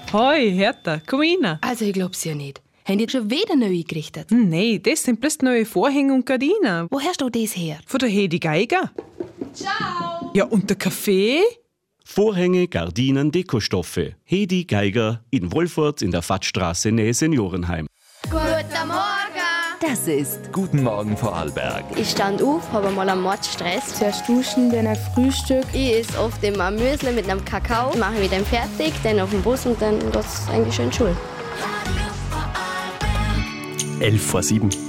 Hoi, Hertha, komm rein. Also, ich glaub's ja nicht. Haben die schon wieder neu eingerichtet? Nein, das sind bloß neue Vorhänge und Gardinen. Woher hast du das her? Von der Hedi Geiger. Ciao! Ja, und der Kaffee? Vorhänge, Gardinen, Dekostoffe. Hedi Geiger in Wolfurt in der Vattstraße nähe Seniorenheim. Guten Morgen! Das ist Guten Morgen, Vorarlberg. Ich stand auf, habe mal einen Mordstress. Zuerst duschen, dann ein Frühstück. Ich esse oft immer Müsli mit einem Kakao, mache mich dann fertig, dann auf den Bus und dann geht's eigentlich schön in die Schule. 11:07